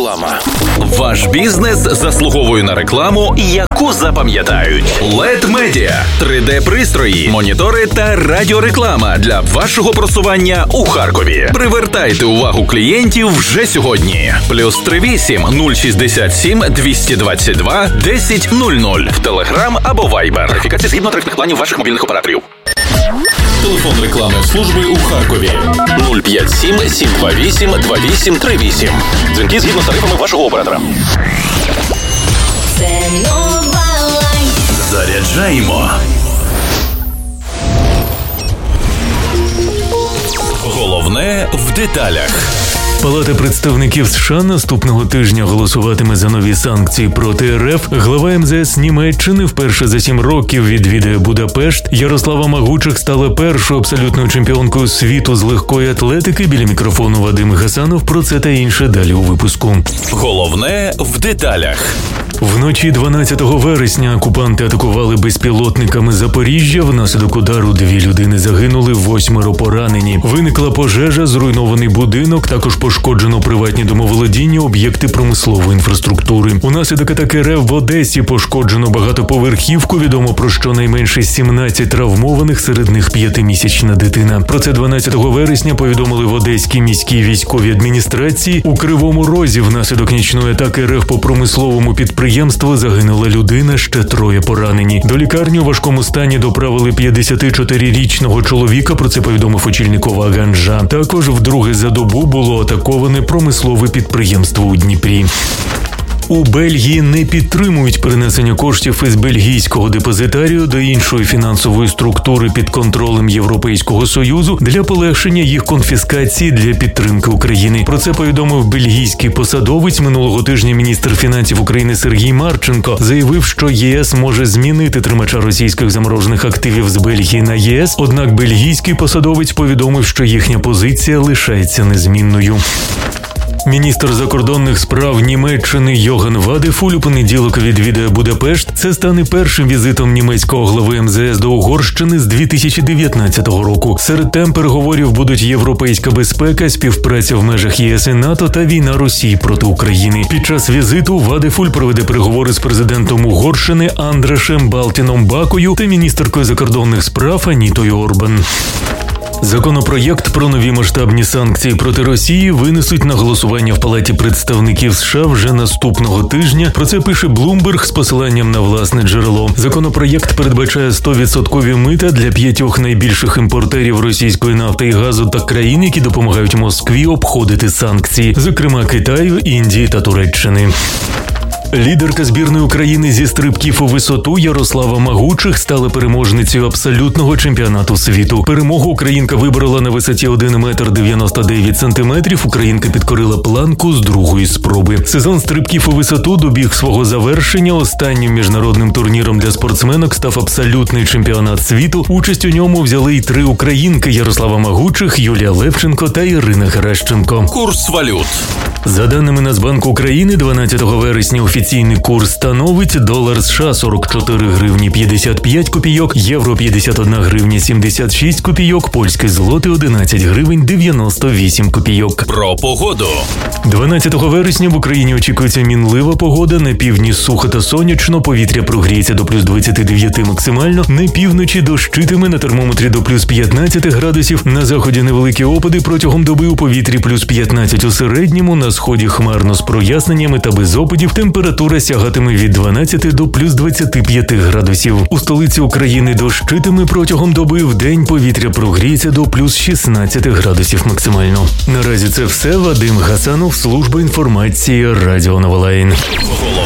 Реклама. Ваш бізнес заслуговує на рекламу, яку запам'ятають. LED Media. 3D-пристрої, монітори та радіореклама для вашого просування у Харкові. Привертайте увагу клієнтів вже сьогодні. +38 067 222 1000 в Телеграм або Вайбер. Верифікація згідно тарифних планів ваших мобільних операторів. Телефон рекламної служби у Харкові 057 728 2838. Дзвінки згідно з тарифами вашого оператора. Це нова лайф. Заряджаємо. Головне в деталях. Палата представників США наступного тижня голосуватиме за нові санкції проти РФ. Глава МЗС Німеччини вперше за 7 років відвідає Будапешт. Ярослава Магучих стала першою абсолютною чемпіонкою світу з легкої атлетики. Біля мікрофону Вадим Гасанов. Про це та інше далі у випуску. Головне в деталях. Вночі 12 вересня окупанти атакували безпілотниками Запоріжжя. Внаслідок удару 2 людини загинули, 8 поранені. Виникла пожежа, зруйнований будинок, також пошкоджено приватні домоволодіння, об'єкти промислової інфраструктури. Унаслідок атаки РФ в Одесі пошкоджено багатоповерхівку. Відомо про щонайменше 17 травмованих, серед них 5-місячна дитина. Про це 12 вересня повідомили в Одеській міській військовій адміністрації. У Кривому Розі внаслідок нічної атаки РФ по промисловому підприємству загинула людина, ще 3 поранені. До лікарні у важкому стані доправили 54-річного чоловіка, про це повідомив очільник ОВА Ганжа. Також вдруге за добу було атаковане промислове підприємство у Дніпрі. У Бельгії не підтримують перенесення коштів із бельгійського депозитарію до іншої фінансової структури під контролем Європейського Союзу для полегшення їх конфіскації для підтримки України. Про це повідомив бельгійський посадовець. Минулого тижня міністр фінансів України Сергій Марченко заявив, що ЄС може змінити тримача російських заморожених активів з Бельгії на ЄС, однак бельгійський посадовець повідомив, що їхня позиція лишається незмінною. Міністр закордонних справ Німеччини Йоганн Вадефуль у понеділок відвідає Будапешт. Це стане першим візитом німецького глави МЗС до Угорщини з 2019 року. Серед тем переговорів будуть європейська безпека, співпраця в межах ЄС і НАТО та війна Росії проти України. Під час візиту Вадефуль проведе переговори з президентом Угорщини Андрашем Балтіном Бакою та міністеркою закордонних справ Анітою Орбан. Законопроєкт про нові масштабні санкції проти Росії винесуть на голосування в Палаті представників США вже наступного тижня. Про це пише Bloomberg з посиланням на власне джерело. Законопроєкт передбачає 100% мита для 5 найбільших імпортерів російської нафти і газу та країн, які допомагають Москві обходити санкції, зокрема Китаю, Індії та Туреччини. Лідерка збірної України зі стрибків у висоту Ярослава Магучих стала переможницею абсолютного чемпіонату світу. Перемогу українка виборола на висоті 1 метр 99 сантиметрів. Українка підкорила планку з 2-ї спроби. Сезон стрибків у висоту добіг свого завершення. Останнім міжнародним турніром для спортсменок став абсолютний чемпіонат світу. Участь у ньому взяли й 3 українки – Ярослава Магучих, Юлія Левченко та Ірина Геращенко. Курс валют. За даними Нацбанку України, 12 вересня офіційний курс становить долар США 44 гривні 55 копійок, євро 51 гривня 76 копійок, польський злотий 11 гривень 98 копійок. Про погоду. 12 вересня в Україні очікується мінлива погода, на півдні сухо та сонячно, повітря прогріється до плюс 29 максимально, на півночі дощитиме, на термометрі до плюс 15 градусів, на заході невеликі опади, протягом доби у повітрі плюс 15 у середньому, на сході хмарно з проясненнями та без опадів, температура сягатиме від 12 до плюс 25 градусів. У столиці України дощитиме протягом доби, вдень повітря прогріється до плюс 16 градусів максимально. Наразі це все. Вадим Гасанов, служба інформації Радіо Новолайн.